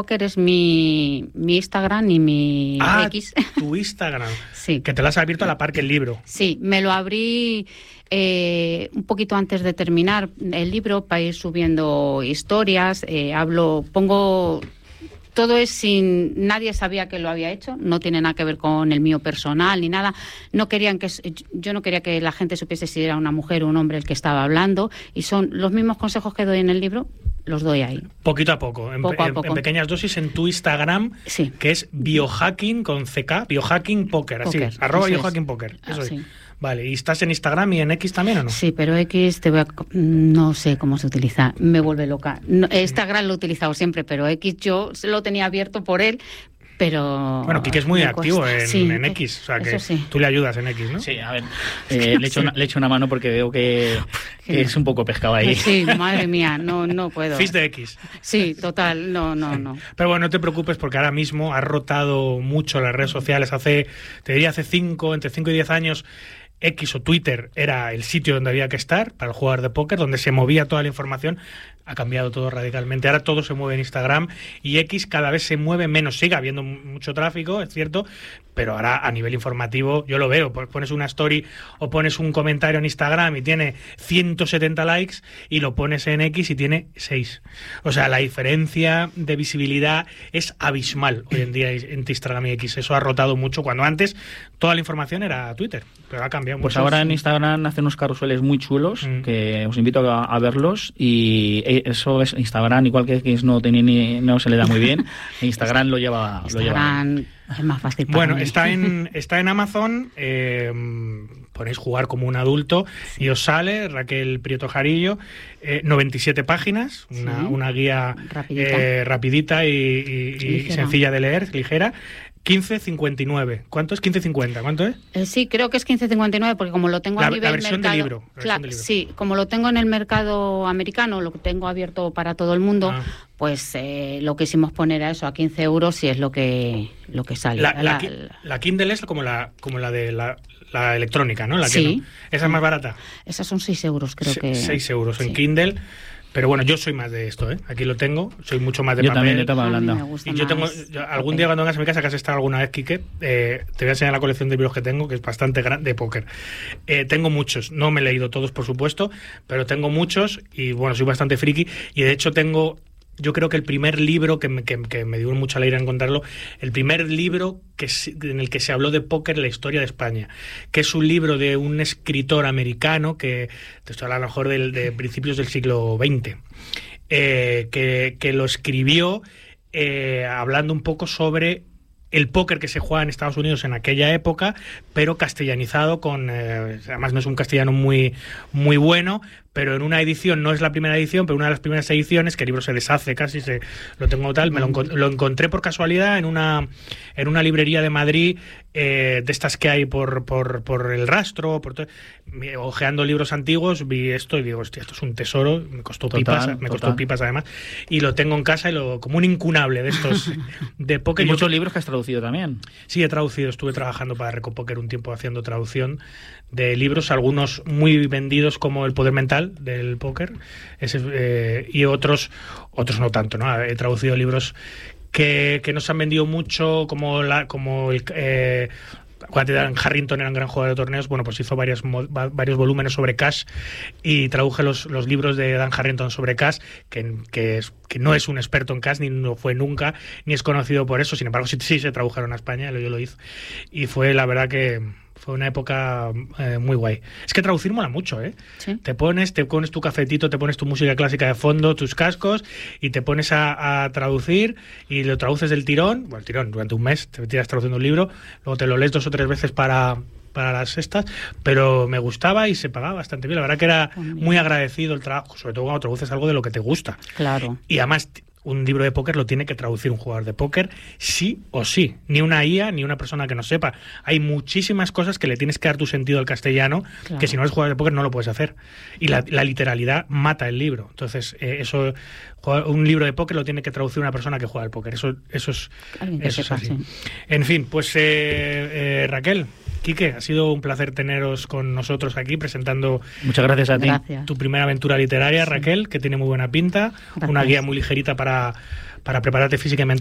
Póker es mi Instagram y mi X. Tu Instagram. Sí. Que te lo has abierto a la par que el libro. Sí, me lo abrí un poquito antes de terminar el libro para ir subiendo historias. Pongo... Todo es sin... Nadie sabía que lo había hecho, no tiene nada que ver con el mío personal ni nada. Yo no quería que la gente supiese si era una mujer o un hombre el que estaba hablando, y son los mismos consejos que doy en el libro, los doy ahí. Poquito a poco, en pequeñas dosis en tu Instagram, sí. Que es biohacking con CK, biohacking poker, así es, @biohacking poker. Eso es. Sí. Vale, ¿y estás en Instagram y en X también o no? Sí, pero X no sé cómo se utiliza, me vuelve loca. Instagram lo he utilizado siempre, pero X yo lo tenía abierto por él, pero... Bueno, Quique es muy activo en X, o sea que sí. Tú le ayudas en X, ¿no? Sí, a ver, le echo una mano porque veo que es un poco pescado ahí. Sí, madre mía, no puedo. Fish de X. Sí, total, no. Pero bueno, no te preocupes porque ahora mismo has rotado mucho las redes sociales. Te diría entre 5 y 10 años... X o Twitter era el sitio donde había que estar para el jugador de póker, donde se movía toda la información. Ha cambiado todo radicalmente. Ahora todo se mueve en Instagram y X cada vez se mueve menos. Sigue habiendo mucho tráfico, es cierto, pero ahora a nivel informativo yo lo veo. Pones una story o pones un comentario en Instagram y tiene 170 likes y lo pones en X y tiene 6. O sea, la diferencia de visibilidad es abismal hoy en día entre Instagram y X. Eso ha rotado mucho, cuando antes toda la información era Twitter, pero ha cambiado mucho. Pues ahora en Instagram hacen unos carruseles muy chulos que os invito a verlos, y eso es Instagram, igual que X no se le da muy bien. Instagram lo lleva. Es más fácil para Bueno, mí. Está en Amazon, ponéis jugar como un adulto y os sale Raquel Prieto Jarillo, 97 páginas, una guía rapidita y sencilla de leer, ligera. 15.59. ¿Cuánto es 15.50? ¿Cuánto es? Sí, creo que es 15.59 porque como lo tengo a nivel la versión mercado, del libro. Sí, como lo tengo en el mercado americano, lo tengo abierto para todo el mundo, pues lo quisimos poner a eso, a 15 euros, y es lo que sale. La Kindle es como la de la electrónica, ¿no? Sí. ¿Esa es más barata? Esas son 6 euros, creo que... 6 euros en Kindle. Pero bueno, yo soy más de esto, ¿eh? Aquí lo tengo, soy mucho más de papel. También, yo estaba hablando. Y algún día cuando vengas a mi casa, que has estado alguna vez, Quique, te voy a enseñar la colección de libros que tengo, que es bastante grande, de póker. Tengo muchos, no me he leído todos, por supuesto, pero tengo muchos y bueno, soy bastante friki. Y de hecho yo creo que el primer libro, que me dio mucha alegría encontrarlo, el primer libro en el que se habló de póker en la historia de España, que es un libro de un escritor americano, que te estoy hablando a lo mejor de principios del siglo XX, que lo escribió hablando un poco sobre el póker que se juega en Estados Unidos en aquella época, pero castellanizado además no es un castellano muy, muy bueno, pero en una edición, no es la primera edición, pero una de las primeras ediciones, que el libro se deshace casi, lo tengo tal, lo encontré por casualidad en una librería de Madrid, de estas que hay por el rastro, ojeando libros antiguos, vi esto y digo, hostia, esto es un tesoro, me costó pipas además, y lo tengo en casa como un incunable de estos de póker. Y muchos libros que has traducido también. Sí, he traducido, estuve trabajando para Recopóker un tiempo haciendo traducción de libros, algunos muy vendidos como El Poder Mental del póker, y otros no tanto, ¿no? He traducido libros que no se han vendido mucho, como cuando Dan Harrington era un gran jugador de torneos, bueno, pues hizo varios volúmenes sobre cash, y traduje los libros de Dan Harrington sobre cash, que no es un experto en cash, ni lo fue nunca, ni es conocido por eso. Sin embargo, sí se tradujeron a España, yo lo hice, y fue la verdad que fue una época muy guay. Es que traducir mola mucho, ¿eh? ¿Sí? Te pones tu cafetito, te pones tu música clásica de fondo, tus cascos, y te pones a traducir, y lo traduces del tirón, durante un mes te tiras traduciendo un libro, luego te lo lees 2 o 3 veces para las estas, pero me gustaba y se pagaba bastante bien. La verdad que era muy agradecido el trabajo, sobre todo cuando traduces algo de lo que te gusta. Claro. Y además, un libro de póker lo tiene que traducir un jugador de póker sí o sí, ni una IA ni una persona que no sepa. Hay muchísimas cosas que le tienes que dar tu sentido al castellano, claro, que si no eres jugador de póker no lo puedes hacer, y la literalidad mata el libro. Entonces un libro de póker lo tiene que traducir una persona que juega al póker, eso es así. Sí. En fin, pues Raquel, Quique, ha sido un placer teneros con nosotros aquí presentando. Muchas gracias a ti. Tu primera aventura literaria, sí, Raquel, que tiene muy buena pinta. Gracias. Una guía muy ligerita para para prepararte físicamente